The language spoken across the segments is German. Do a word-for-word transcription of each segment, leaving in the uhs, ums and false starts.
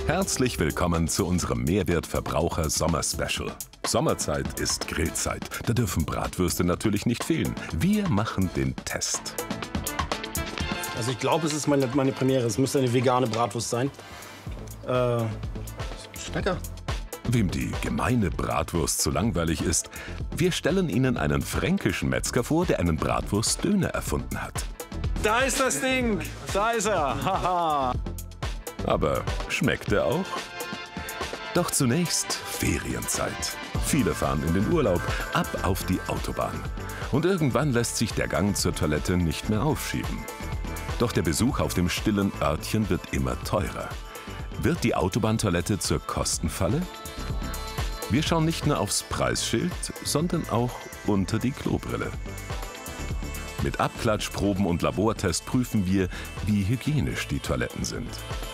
Herzlich willkommen zu unserem Mehrwertverbraucher-Sommer-Special. Sommerzeit ist Grillzeit. Da dürfen Bratwürste natürlich nicht fehlen. Wir machen den Test. Also ich glaube, es ist meine, meine Premiere. Es müsste eine vegane Bratwurst sein. Äh, lecker. Wem die gemeine Bratwurst zu langweilig ist, wir stellen Ihnen einen fränkischen Metzger vor, der einen Bratwurstdöner erfunden hat. Da ist das Ding! Da ist er! Haha! Aber schmeckt er auch? Doch zunächst Ferienzeit. Viele fahren in den Urlaub, ab auf die Autobahn. Und irgendwann lässt sich der Gang zur Toilette nicht mehr aufschieben. Doch der Besuch auf dem stillen Örtchen wird immer teurer. Wird die Autobahntoilette zur Kostenfalle? Wir schauen nicht nur aufs Preisschild, sondern auch unter die Klobrille. Mit Abklatschproben und Labortest prüfen wir, wie hygienisch die Toiletten sind.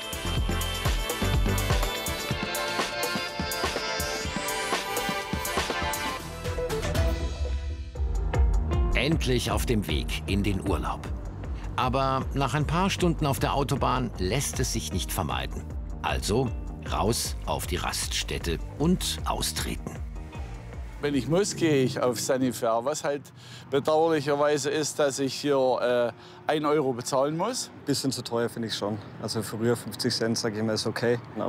Endlich auf dem Weg in den Urlaub. Aber nach ein paar Stunden auf der Autobahn lässt es sich nicht vermeiden. Also raus auf die Raststätte und austreten. Wenn ich muss, gehe ich auf Sanifair, was halt bedauerlicherweise ist, dass ich hier äh, ein Euro bezahlen muss. Bisschen zu teuer finde ich schon. Also früher fünfzig Cent, sage ich mal, ist okay. Aber